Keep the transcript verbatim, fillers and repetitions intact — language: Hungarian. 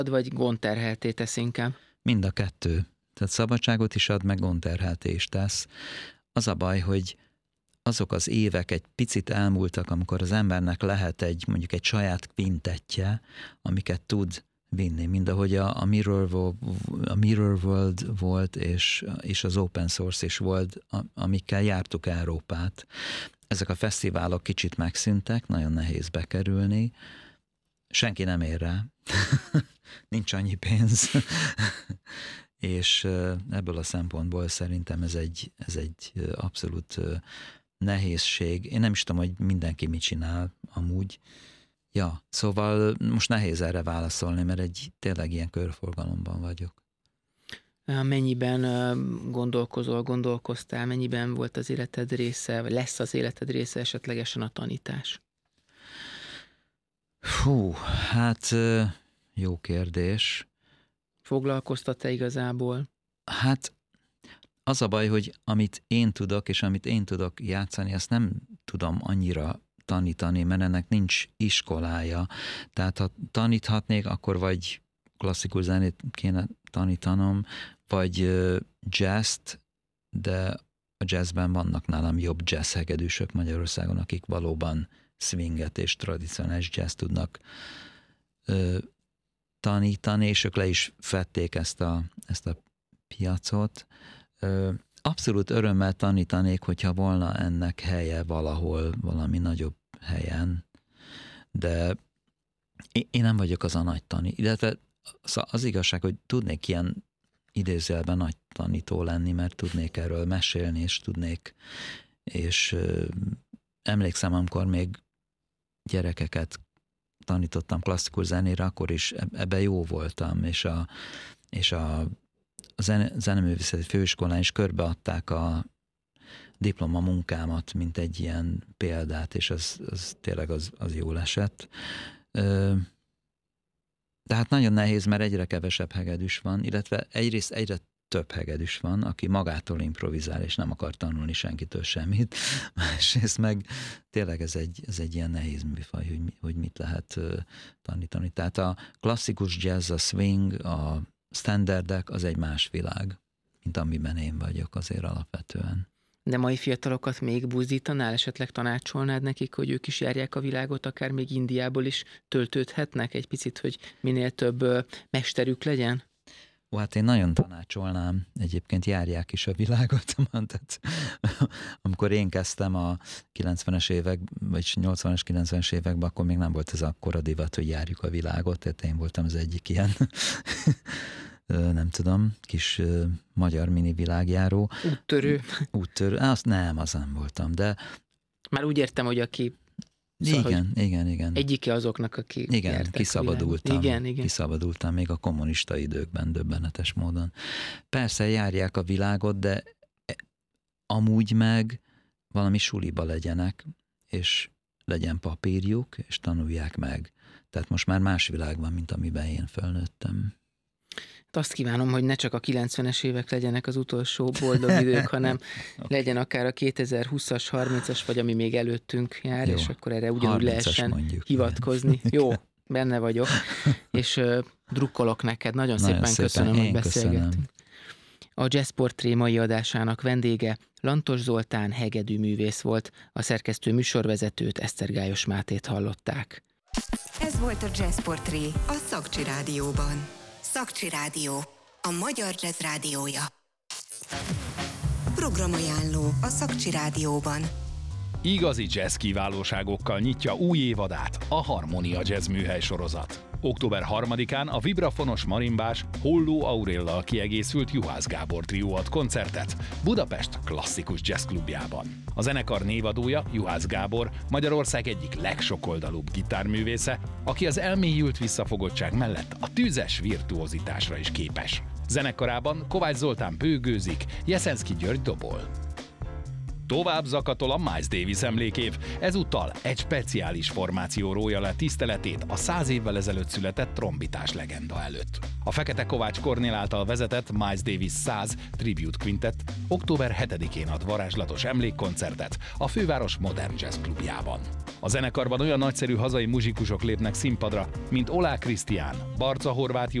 Vagy gondterhelté tesz inkább? Mind a kettő. Tehát szabadságot is ad, meg gondterhelté is tesz. Az a baj, hogy azok az évek egy picit elmúltak, amikor az embernek lehet egy, mondjuk egy saját quintettje, amiket tud vinni, mind ahogy a, a, Mirror, a Mirror World volt, és, és az Open Source is volt, amikkel jártuk Európát. Ezek a fesztiválok kicsit megszűntek, nagyon nehéz bekerülni, senki nem ér rá, nincs annyi pénz, és ebből a szempontból szerintem ez egy, ez egy abszolút nehézség. Én nem is tudom, hogy mindenki mit csinál amúgy. Ja, szóval most nehéz erre válaszolni, mert egy tényleg ilyen körforgalomban vagyok. Mennyiben gondolkozol, gondolkoztál, mennyiben volt az életed része, vagy lesz az életed része esetlegesen a tanítás? Hú, hát jó kérdés. Foglalkoztat-e igazából? Hát az a baj, hogy amit én tudok, és amit én tudok játszani, azt nem tudom annyira tanítani, mert ennek nincs iskolája. Tehát ha taníthatnék, akkor vagy klasszikus zenét kéne tanítanom, vagy jazzt, de a jazzben vannak nálam jobb jazz hegedűsök Magyarországon, akik valóban swinget és tradicionális jazz tudnak ö, tanítani, és ők le is fették ezt a, ezt a piacot. Ö, abszolút örömmel tanítanék, hogyha volna ennek helye valahol, valami nagyobb helyen, de én nem vagyok az a nagy tani. Illetve az igazság, hogy tudnék ilyen idézőjelben nagy tanító lenni, mert tudnék erről mesélni, és tudnék, és ö, emlékszem, amikor még gyerekeket tanítottam klasszikus zenére, akkor is ebbe jó voltam, és a, és a, a zene, zeneművészeti főiskolán is körbeadták a diplomamunkámat, mint egy ilyen példát, és az, az tényleg az, az jól esett. De hát nagyon nehéz, mert egyre kevesebb hegedűs van, illetve egyrészt egyre több hegedűs van, aki magától improvizál, és nem akar tanulni senkitől semmit. Másrészt meg tényleg ez egy, ez egy ilyen nehéz műfaj, hogy, hogy mit lehet uh, tanítani. Tehát a klasszikus jazz, a swing, a standardek, az egy más világ, mint amiben én vagyok azért alapvetően. De mai fiatalokat még buzdítanál, esetleg tanácsolnád nekik, hogy ők is járják a világot, akár még Indiából is töltődhetnek egy picit, hogy minél több uh, mesterük legyen? Ó, hát én nagyon tanácsolnám, egyébként járják is a világot, tehát amikor én kezdtem a kilencvenes évek, vagy nyolcvanas, kilencvenes években, akkor még nem volt ez akkora divat, hogy járjuk a világot, tehát én voltam az egyik ilyen, nem tudom, kis magyar mini világjáró. Úttörő. Úttörő, azt nem, az nem voltam, de... Már úgy értem, hogy aki... Szóval, igen, igen, igen. Egyike azoknak, aki igen, kiszabadultam. Igen, igen. Kiszabadultam még a kommunista időkben döbbenetes módon. Persze járják a világot, de amúgy meg valami suliba legyenek, és legyen papírjuk, és tanulják meg. Tehát most már más világ van, mint amiben én fölnőttem. Azt kívánom, hogy ne csak a kilencvenes évek legyenek az utolsó boldog idők, hanem okay. legyen akár a kétezer-húszas, harmincas, vagy ami még előttünk jár, jó. És akkor erre ugyanúgy lehessen mondjuk, hivatkozni. Igen. Jó, benne vagyok, és uh, drukkolok neked. Nagyon, Nagyon szépen, szépen köszönöm, hogy beszélgettünk. A Jazz Portré mai adásának vendége Lantos Zoltán hegedűművész volt, a szerkesztő műsorvezetőt, Esztergályos Mátét hallották. Ez volt a Jazz Portré a Szakcsi Rádióban. Szakcsi Rádió, a magyar jazz rádiója. Programajánló a Szakcsi Rádióban. Igazi jazz kiválóságokkal nyitja új évadát a Harmonia Jazz műhely sorozat. október harmadikán a vibrafonos marimbás Holló Auréllal kiegészült Juhász Gábor trió ad koncertet Budapest klasszikus jazz klubjában. A zenekar névadója, Juhász Gábor, Magyarország egyik legsokoldalúbb gitárművésze, aki az elmélyült visszafogottság mellett a tüzes virtuozitásra is képes. Zenekarában Kovács Zoltán bőgőzik, Jeszenszky György dobol. Tovább zakatol a Miles Davis emlékév, ezúttal egy speciális formáció rója le tiszteletét a száz évvel ezelőtt született trombitás legenda előtt. A Fekete Kovács Kornél által vezetett Miles Davis száz Tribute Quintet október hetedikén ad varázslatos emlékkoncertet a főváros Modern Jazz klubjában. A zenekarban olyan nagyszerű hazai muzsikusok lépnek színpadra, mint Olá Krisztián, Barca Horváth